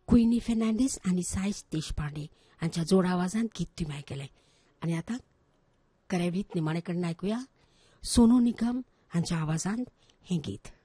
क्विनी फेर्नांडीस आणि साईश देशपांडे यांच्या जोड आवाजात गीत तुम्ही ऐकलंय. आणि आता करेवीत निमाणेकडून ऐकूया सोनू निगम यांच्या आवाजात हे गीत.